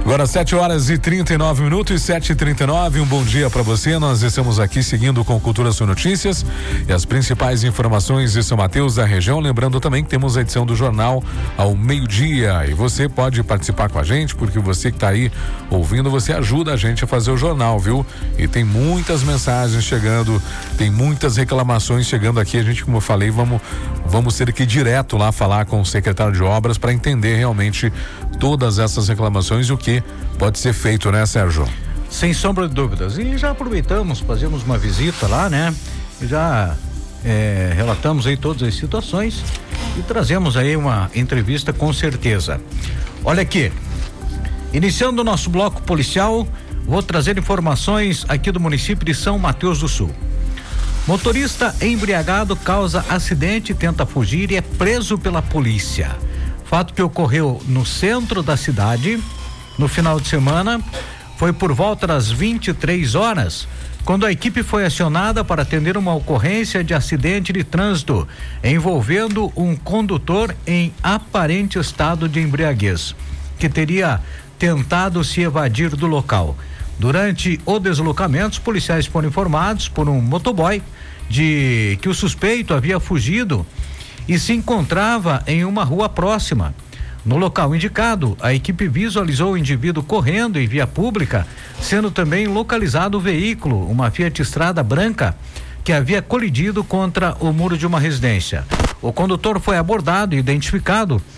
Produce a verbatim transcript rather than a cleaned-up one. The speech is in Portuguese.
Agora sete horas e trinta e nove minutos, sete e trinta e nove, um bom dia para você. Nós estamos aqui seguindo com Cultura Sul Notícias e as principais informações de São Mateus da região. Lembrando também que temos a edição do jornal ao meio-dia e você pode participar com a gente, porque você que está aí ouvindo, você ajuda a gente a fazer o jornal, viu? E tem muitas mensagens chegando, tem muitas reclamações chegando aqui. A gente, como eu falei, vamos, vamos ter que ir direto lá falar com o secretário de obras para entender realmente todas essas reclamações e o que pode ser feito, né, Sérgio? Sem sombra de dúvidas. E já aproveitamos, fazemos uma visita lá, né? E já é, relatamos aí todas as situações e trazemos aí uma entrevista com certeza. Olha aqui, iniciando o nosso bloco policial, vou trazer informações aqui do município de São Mateus do Sul. Motorista embriagado causa acidente, tenta fugir e é preso pela polícia. Fato que ocorreu no centro da cidade, no final de semana, foi por volta das vinte e três horas, quando a equipe foi acionada para atender uma ocorrência de acidente de trânsito envolvendo um condutor em aparente estado de embriaguez, que teria tentado se evadir do local. Durante o deslocamento, os policiais foram informados por um motoboy de que o suspeito havia fugido e se encontrava em uma rua próxima. No local indicado, a equipe visualizou o indivíduo correndo em via pública, sendo também localizado o veículo, uma Fiat Strada branca, que havia colidido contra o muro de uma residência. O condutor foi abordado e identificado